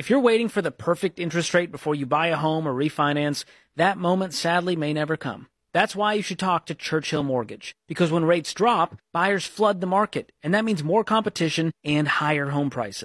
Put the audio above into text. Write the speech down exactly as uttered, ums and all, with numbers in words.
If you're waiting for the perfect interest rate before you buy a home or refinance, that moment sadly may never come. That's why you should talk to Churchill Mortgage, because when rates drop, buyers flood the market, and that means more competition and higher home prices.